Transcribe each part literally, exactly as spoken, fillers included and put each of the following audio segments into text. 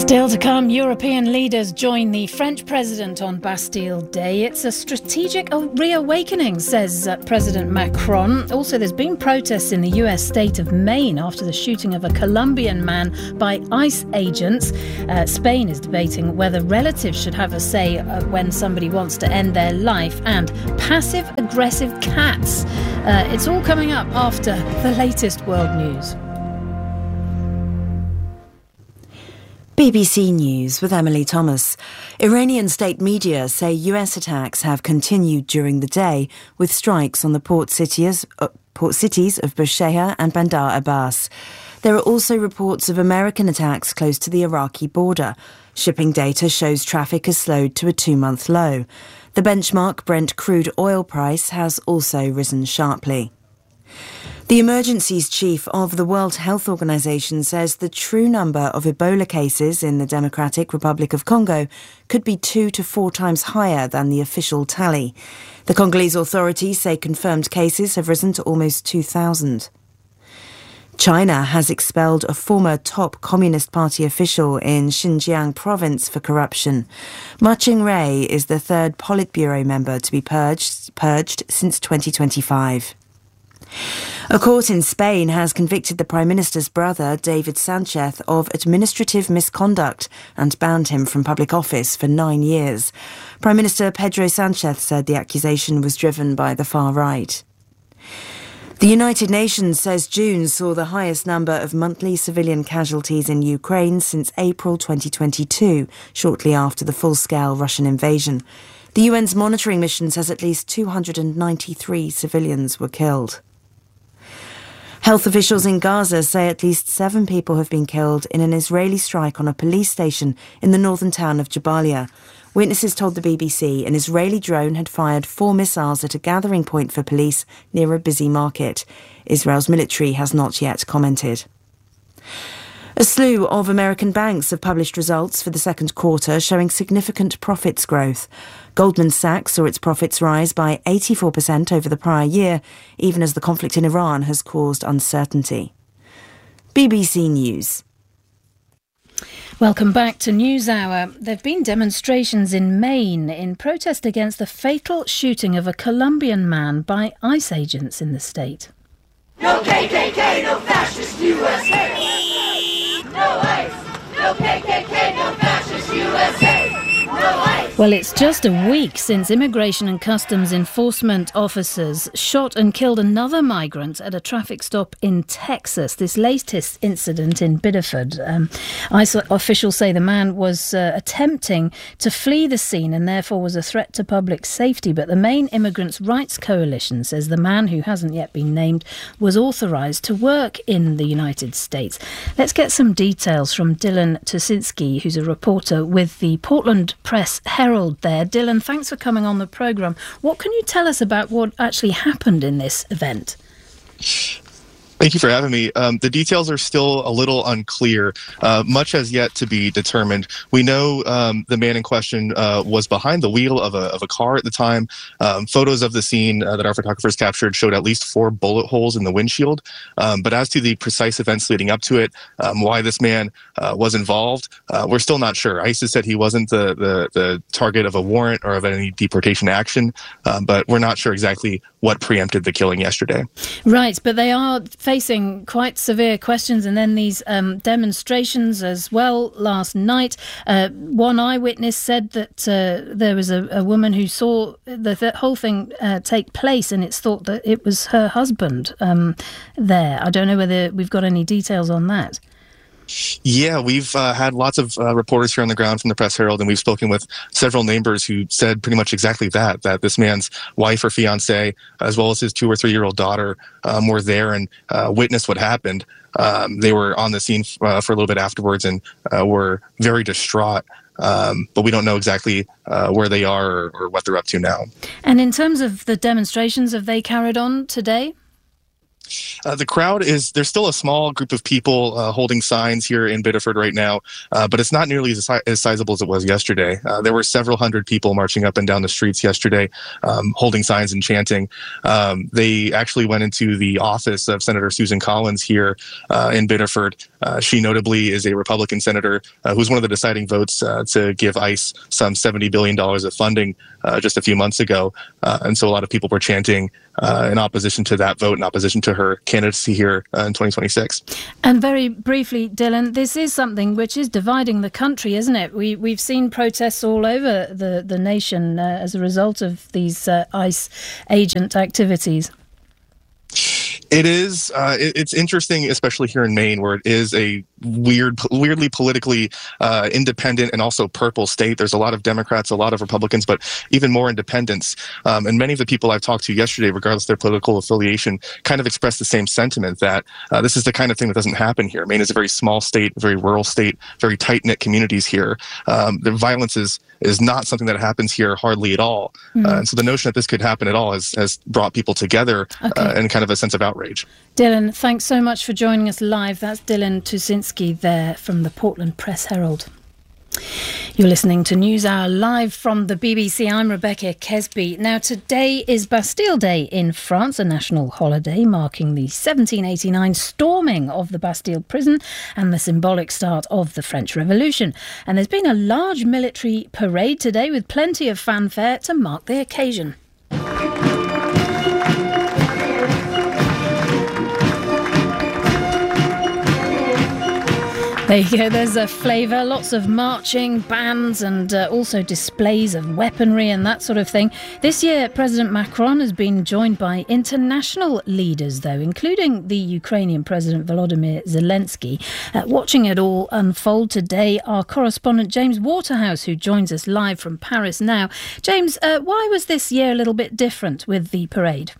Still to come, European leaders join the French president on Bastille Day. It's a strategic reawakening, says uh, President Macron. Also, there's been protests in the U S state of Maine after the shooting of a Colombian man by ICE agents. Uh, Spain is debating whether relatives should have a say uh, when somebody wants to end their life. And passive-aggressive cats. Uh, it's all coming up after the latest world news. B B C News with Emily Thomas. Iranian state media say U S attacks have continued during the day with strikes on the port cities, uh, port cities of Bushehr and Bandar Abbas. There are also reports of American attacks close to the Iraqi border. Shipping data shows traffic has slowed to a two-month low. The benchmark Brent crude oil price has also risen sharply. The emergencies chief of the World Health Organization says the true number of Ebola cases in the Democratic Republic of Congo could be two to four times higher than the official tally. The Congolese authorities say confirmed cases have risen to almost two thousand. China has expelled a former top Communist Party official in Xinjiang province for corruption. Ma Ching-rei is the third Politburo member to be purged, purged since twenty twenty-five. A court in Spain has convicted the Prime Minister's brother, David Sanchez, of administrative misconduct and banned him from public office for nine years. Prime Minister Pedro Sanchez said the accusation was driven by the far right. The United Nations says June saw the highest number of monthly civilian casualties in Ukraine since April twenty twenty-two, shortly after the full-scale Russian invasion. The U N's monitoring mission says at least two hundred ninety-three civilians were killed. Health officials in Gaza say at least seven people have been killed in an Israeli strike on a police station in the northern town of Jabalia. Witnesses told the B B C an Israeli drone had fired four missiles at a gathering point for police near a busy market. Israel's military has not yet commented. A slew of American banks have published results for the second quarter showing significant profits growth. Goldman Sachs saw its profits rise by eighty-four percent over the prior year, even as the conflict in Iran has caused uncertainty. B B C News. Welcome back to NewsHour. There have been demonstrations in Maine in protest against the fatal shooting of a Colombian man by ICE agents in the state. No K K K, no fascist U S A. No ICE. No K K K, no fascist U S A. No ICE. Well, it's just a week since Immigration and Customs Enforcement officers shot and killed another migrant at a traffic stop in Texas. This latest incident in Biddeford. Um, ICE officials say the man was uh, attempting to flee the scene and therefore was a threat to public safety. But the Maine Immigrants' Rights Coalition says the man, who hasn't yet been named, was authorised to work in the United States. Let's get some details from Dylan Tusinski, who's a reporter with the Portland Press Herald there. Dylan, thanks for coming on the programme. What can you tell us about what actually happened in this event? Thank you for having me. Um, the details are still a little unclear. Uh, much has yet to be determined. We know um, the man in question uh, was behind the wheel of a, of a car at the time. Um, photos of the scene uh, that our photographers captured showed at least four bullet holes in the windshield. Um, but as to the precise events leading up to it, um, why this man uh, was involved, uh, we're still not sure. ICE has said he wasn't the, the, the target of a warrant or of any deportation action, uh, but we're not sure exactly what preempted the killing yesterday. Right, but they are facing quite severe questions, and then these um, demonstrations as well last night. Uh, one eyewitness said that uh, there was a, a woman who saw the, the whole thing uh, take place, and it's thought that it was her husband um, there. I don't know whether we've got any details on that. Yeah, we've uh, had lots of uh, reporters here on the ground from the Press Herald, and we've spoken with several neighbors who said pretty much exactly that, that this man's wife or fiancé, as well as his two or three-year-old daughter, um, were there and uh, witnessed what happened. Um, they were on the scene uh, for a little bit afterwards and uh, were very distraught. Um, but we don't know exactly uh, where they are or, or what they're up to now. And in terms of the demonstrations, have they carried on today? Uh, the crowd is, there's still a small group of people uh, holding signs here in Biddeford right now, uh, but it's not nearly as, as sizable as it was yesterday. Uh, there were several hundred people marching up and down the streets yesterday, um, holding signs and chanting. Um, they actually went into the office of Senator Susan Collins here uh, in Biddeford. Uh, she notably is a Republican senator uh, who's one of the deciding votes uh, to give ICE some seventy billion dollars of funding uh, just a few months ago. Uh, and so a lot of people were chanting uh, in opposition to that vote, in opposition to her candidacy here uh, in twenty twenty-six. And very briefly, Dylan, this is something which is dividing the country, isn't it? We, we've seen protests all over the, the nation uh, as a result of these uh, ICE agent activities. It is. Uh, it, it's interesting, especially here in Maine, where it is a weird, weirdly politically uh, independent and also purple state. There's a lot of Democrats, a lot of Republicans, but even more independents. Um, and many of the people I've talked to yesterday, regardless of their political affiliation, kind of expressed the same sentiment that uh, this is the kind of thing that doesn't happen here. Maine is a very small state, a very rural state, very tight-knit communities here. Um, the violence is is not something that happens here hardly at all. Mm. Uh, and so the notion that this could happen at all has, has brought people together okay. uh, in kind of a sense of outrage. Dylan, thanks so much for joining us live. That's Dylan Tuszynski there from the Portland Press Herald. You're listening to NewsHour live from the B B C. I'm Rebecca Kesby. Now, today is Bastille Day in France, a national holiday marking the seventeen eighty-nine storming of the Bastille prison and the symbolic start of the French Revolution. And there's been a large military parade today with plenty of fanfare to mark the occasion. There you go, there's a flavour, lots of marching, bands and uh, also displays of weaponry and that sort of thing. This year, President Macron has been joined by international leaders, though, including the Ukrainian President Volodymyr Zelensky. Uh, watching it all unfold today, our correspondent James Waterhouse, who joins us live from Paris now. James, uh, why was this year a little bit different with the parade?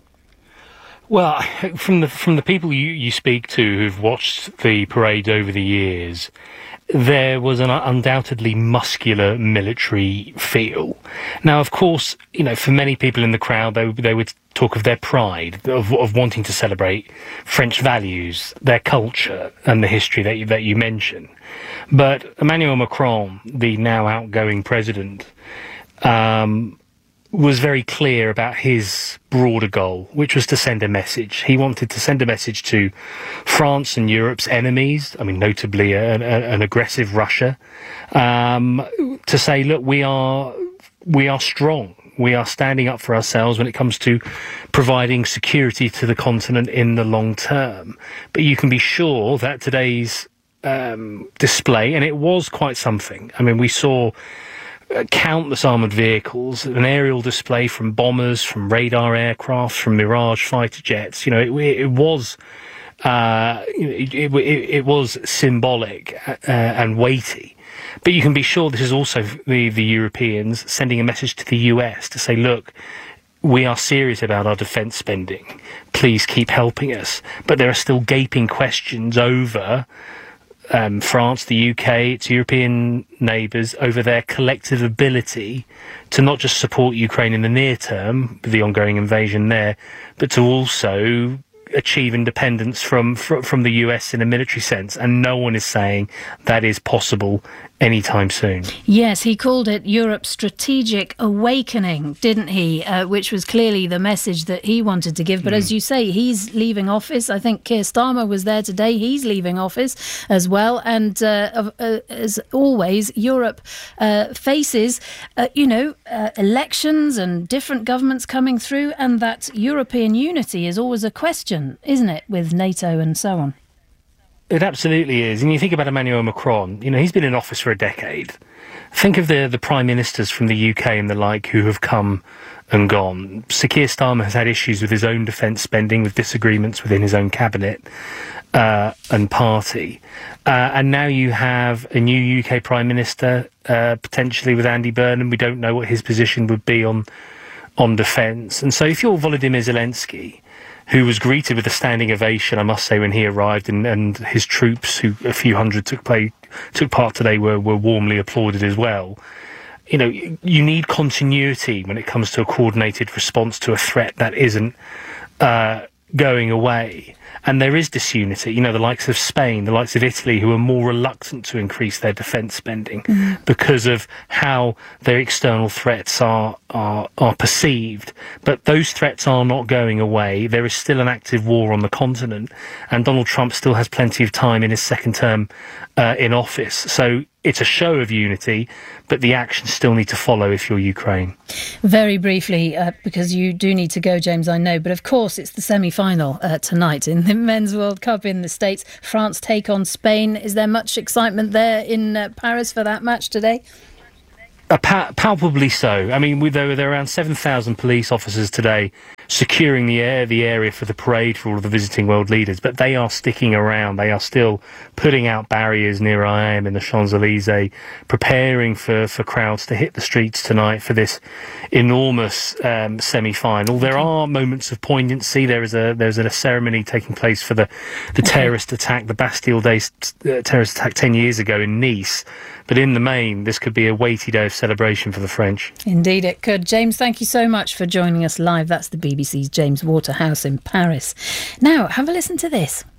Well, from the from the people you, you speak to who've watched the parade over the years, there was an undoubtedly muscular military feel. Now, of course, you know, for many people in the crowd, they, they would talk of their pride, of, of wanting to celebrate French values, their culture, and the history that you, that you mention. But Emmanuel Macron, the now outgoing president, um, was very clear about his broader goal, which was to send a message. He wanted to send a message to France and Europe's enemies, I mean, notably an, an aggressive Russia, um, to say, look, we are we are strong. We are standing up for ourselves when it comes to providing security to the continent in the long term. But you can be sure that today's um, display, and it was quite something. I mean, we saw countless armoured vehicles, an aerial display from bombers, from radar aircraft, from Mirage fighter jets. You know, it, it was uh, it, it, it was symbolic uh, and weighty. But you can be sure this is also the, the Europeans sending a message to the U S to say, look, we are serious about our defence spending. Please keep helping us. But there are still gaping questions over Um, France, the U K, its European neighbours, over their collective ability to not just support Ukraine in the near term with the ongoing invasion there, but to also achieve independence from, from from the U S in a military sense. And no one is saying that is possible anytime soon. Yes, he called it Europe's strategic awakening, didn't he? Uh, which was clearly the message that he wanted to give. But mm. as you say, he's leaving office. I think Keir Starmer was there today. He's leaving office as well. And uh, uh, as always, Europe uh, faces, uh, you know, uh, elections and different governments coming through. And that European unity is always a question, isn't it, with NATO and so on? It absolutely is. And you think about Emmanuel Macron, you know, he's been in office for a decade. Think of the, the prime ministers from the U K and the like who have come and gone. Sir Keir Starmer has had issues with his own defence spending, with disagreements within his own cabinet uh, and party. Uh, and now you have a new U K prime minister, uh, potentially with Andy Burnham. We don't know what his position would be on, on defence. And so if you're Volodymyr Zelensky, who was greeted with a standing ovation, I must say, when he arrived, and, and his troops, who a few hundred took play, took part today, were, were warmly applauded as well. You know, you need continuity when it comes to a coordinated response to a threat that isn't uh, going away. And there is disunity, you know, the likes of Spain, the likes of Italy, who are more reluctant to increase their defence spending mm. because of how their external threats are, are are perceived. But those threats are not going away. There is still an active war on the continent, and Donald Trump still has plenty of time in his second term uh, in office. So it's a show of unity, but the actions still need to follow if you're Ukraine. Very briefly, uh, because you do need to go, James, I know, but of course it's the semi-final uh, tonight in the Men's World Cup in the States. France take on Spain. Is there much excitement there in uh, Paris for that match today? Uh, pa- palpably so. I mean, we, there were there were around seven thousand police officers today securing the air, the area for the parade for all of the visiting world leaders, but they are sticking around. They are still putting out barriers near I am in the Champs-Elysees, preparing for, for crowds to hit the streets tonight for this enormous um, semi-final. There are moments of poignancy. There is a there's a ceremony taking place for the, the terrorist attack, the Bastille Day uh, terrorist attack ten years ago in Nice. But in the main, this could be a weighty day of celebration for the French. Indeed it could. James, thank you so much for joining us live. That's the B B C's James Waterhouse in Paris. Now, have a listen to this.